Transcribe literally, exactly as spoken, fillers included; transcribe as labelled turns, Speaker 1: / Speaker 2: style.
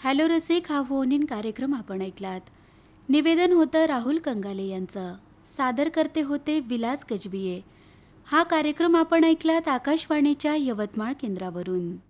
Speaker 1: Hello रसिक, हा phone in कार्यक्रम आपण ऐकलात. निवेदन होतं राहुल कंगाले यांचं. सादर करते होते विलास गजबिये. हा कार्यक्रम आपण ऐकलात आकाशवाणीच्या यवतमाळ केंद्रावरून.